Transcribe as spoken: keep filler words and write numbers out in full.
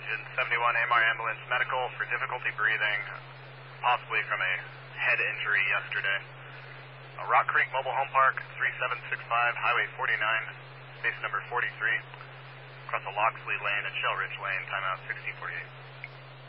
engine seventy-one A M R ambulance medical for difficulty breathing, possibly from a head injury yesterday. Uh, Rock Creek Mobile Home Park, three seven six five, Highway forty-nine, space number forty-three, across the Loxley Lane and Shell Ridge Lane, timeout sixteen forty-eight.